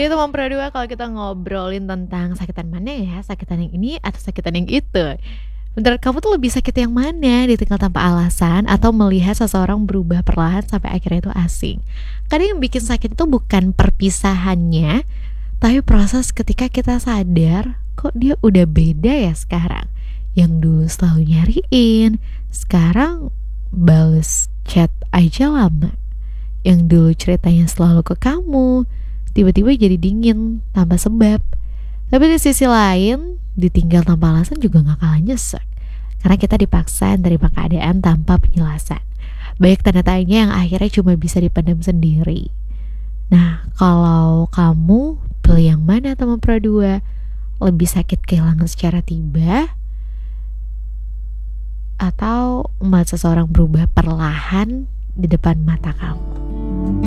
Jadi teman berdua kalau kita ngobrolin tentang sakitan mana ya, sakitan yang ini atau sakitan yang itu. Menurut kamu tuh lebih sakit yang mana? Ditinggal tanpa alasan atau melihat seseorang berubah perlahan sampai akhirnya itu asing? Kadang yang bikin sakit itu bukan perpisahannya, tapi proses ketika kita sadar kok dia udah beda ya sekarang. Yang dulu selalu nyariin, sekarang bales chat aja lama. Yang dulu ceritanya selalu ke kamu, tiba-tiba jadi dingin tanpa sebab. Tapi di sisi lain, ditinggal tanpa alasan juga gak kalah nyesek. Karena kita dipaksa menerima keadaan tanpa penjelasan. Banyak tanda tanya yang akhirnya cuma bisa dipendam sendiri. Nah, kalau kamu pilih yang mana teman pro 2? Lebih sakit kehilangan secara tiba atau melihat seseorang berubah perlahan di depan mata kamu?